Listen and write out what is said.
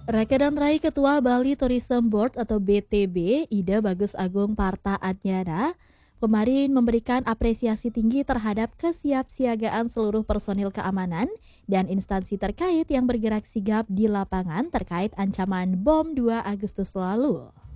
Raka dan Rai Ketua Bali Tourism Board atau BTB, Ida Bagus Agung Parta Adnyana, kemarin memberikan apresiasi tinggi terhadap kesiapsiagaan seluruh personil keamanan dan instansi terkait yang bergerak sigap di lapangan terkait ancaman bom 2 Agustus lalu.